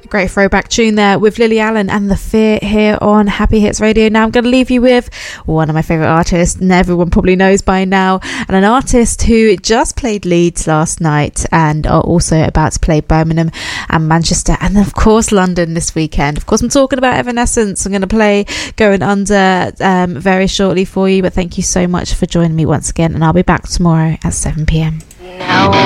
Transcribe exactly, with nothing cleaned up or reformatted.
Great throwback tune there with Lily Allen and The Fear here on Happy Hits Radio. Now I'm going to leave you with one of my favourite artists, and everyone probably knows by now, and an artist who just played Leeds last night and are also about to play Birmingham and Manchester and of course London this weekend. Of course I'm talking about Evanescence. I'm going to play Going Under um, very shortly for you, but thank you so much for joining me once again, and I'll be back tomorrow at seven p.m. Now